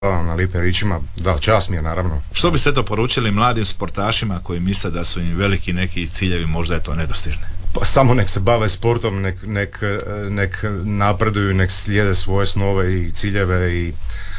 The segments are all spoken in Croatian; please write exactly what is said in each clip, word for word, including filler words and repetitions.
na lijepim ričima, da, čast mi je naravno. Što biste to poručili mladim sportašima koji misle da su im veliki neki ciljevi, možda je to nedostižni? Pa samo nek se bave sportom, nek, nek, nek napreduju, nek slijede svoje snove i ciljeve i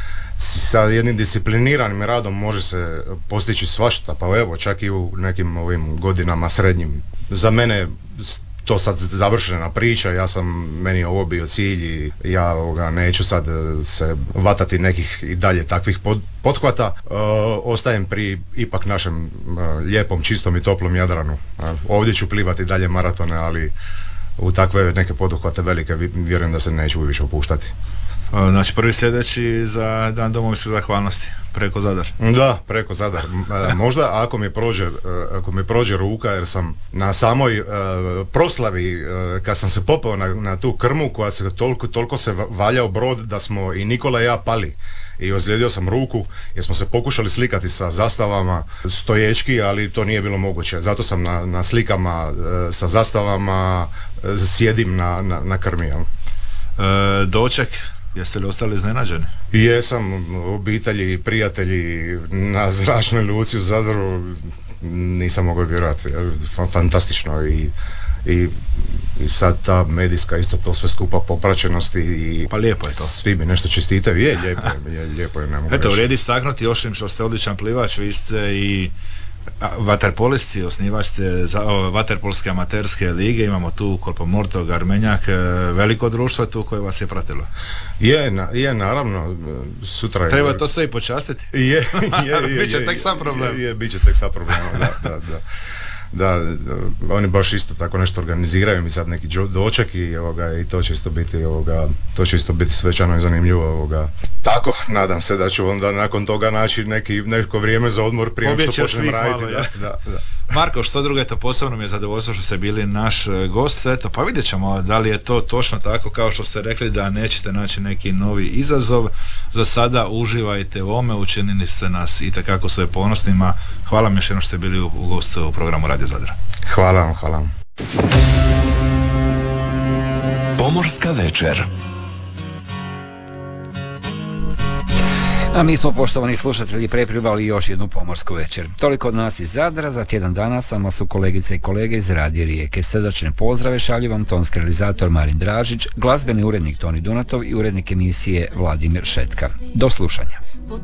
sa jednim discipliniranim radom može se postići svašta, pa evo čak i u nekim ovim godinama srednjim. Za mene to sad završena priča, ja sam, meni je ovo bio cilj i ja ovoga, neću sad se vatati nekih i dalje takvih pod, pothvata. E, ostajem pri ipak našem e, lijepom, čistom i toplom Jadranu. E, ovdje ću plivati dalje maratone, ali u takve neke poduhvate velike vjerujem da se neću više opuštati. Znači prvi sljedeći za Dan domovinske zahvalnosti, preko Zadar. Da, preko Zadar. Možda ako mi prođe, ako mi prođe ruka, jer sam na samoj uh, proslavi, uh, kad sam se popeo na, na tu krmu koja se toliko, toliko se valjao brod da smo i Nikola i ja pali. I ozlijedio sam ruku jer smo se pokušali slikati sa zastavama stoječki, ali to nije bilo moguće. Zato sam na, na slikama uh, sa zastavama uh, sjedim na, na, na krmi. Uh, doček. Jeste li ostali iznenađeni? Jesam, obitelji i prijatelji na zračnoj luci u Zadru, nisam mogao vjerovati, fantastično i, i, i sad ta medijska isto to sve skupa popraćenost i pa lijepo je to. Svi mi nešto čestitaju, je lijepo je, lijepo je, ne mogu Eto, vrijedi istaknuti još im što ste odličan plivač, vi ste i vaterpolisti, osnivač ste za vaterpolske amaterske lige, imamo tu Kolpomortog, Armenjak, veliko društvo tu koje vas je pratilo. Je, na, je naravno, sutra je... Treba to sve i počastiti. Je, je, je. Biće tek sam problem. Je, je, biće tek sam problem, da, da, da. Da, oni baš isto tako nešto organiziraju mi sad neki doček i, ovoga, i to će isto biti ovoga, to će isto biti svečano i zanimljivo ovoga. Tako, nadam se da ću onda nakon toga naći neki, neko vrijeme za odmor prije što počnem raditi. Da, da, da. Marko, što drugo, eto posebno mi je zadovoljstvo što ste bili naš gost, eto pa vidjet ćemo da li je to točno tako kao što ste rekli da nećete naći neki novi izazov. Za sada uživajte u ovome, učinili ste nas itekako svoje ponosnima. Hvala mi još jednom što ste bili u, u gostu u programu Radio Zadra. Hvala vam, hvala vam. Pomorska večer. A mi smo, poštovani slušatelji, preprivali još jednu pomorsku večer. Toliko od nas iz Zadra, za tjedan dana sama su kolegice i kolege iz Radija Rijeke. Srdačne pozdrave šalju vam tonski realizator Marin Dražić, glazbeni urednik Toni Dunatov i urednik emisije Vladimir Šetka. Do slušanja.